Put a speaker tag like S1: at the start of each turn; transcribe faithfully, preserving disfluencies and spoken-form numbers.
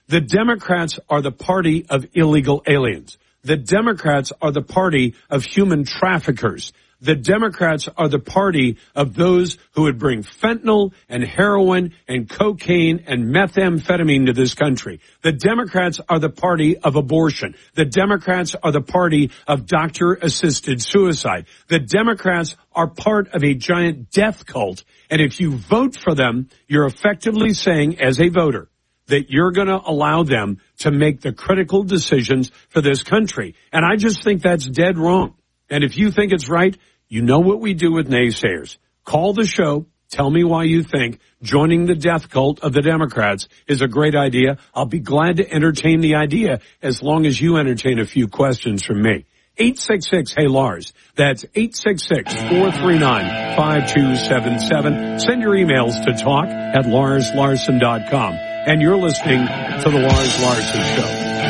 S1: The Democrats are the party of illegal aliens. The Democrats are the party of human traffickers. The Democrats are the party of those who would bring fentanyl and heroin and cocaine and methamphetamine to this country. The Democrats are the party of abortion. The Democrats are the party of doctor-assisted suicide. The Democrats are part of a giant death cult. And if you vote for them, you're effectively saying, as a voter, that you're going to allow them to make the critical decisions for this country. And I just think that's dead wrong. And if you think it's right, you know what we do with naysayers. Call the show. Tell me why you think joining the death cult of the Democrats is a great idea. I'll be glad to entertain the idea as long as you entertain a few questions from me. eight six six, hey Lars. That's eight six six, four three nine, five two seven seven. Send your emails to talk at lars larson dot com. And you're listening to The Lars Larson Show.